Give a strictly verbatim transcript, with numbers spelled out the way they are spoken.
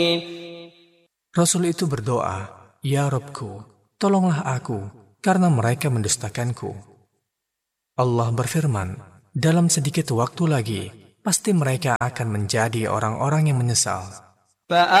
Rasul itu berdoa, "Ya Rabbku, tolonglah aku, karena mereka mendustakanku." Allah berfirman, "Dalam sedikit waktu lagi, pasti mereka akan menjadi orang-orang yang menyesal."